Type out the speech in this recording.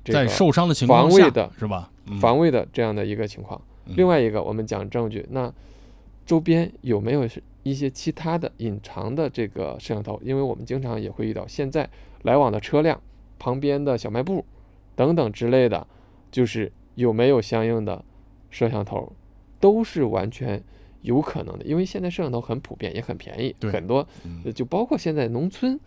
这个在受伤的情况下防卫的是吧？ 防卫的这样的一个情况。另外一个，我们讲证据，那周边有没有一些其他的隐藏的这个摄像头？因为我们经常也会遇到，现在来往的车辆旁边的小卖部等等之类的，就是有没有相应的摄像头，都是完全有可能的。因为现在摄像头很普遍，也很便宜，很多就包括现在农村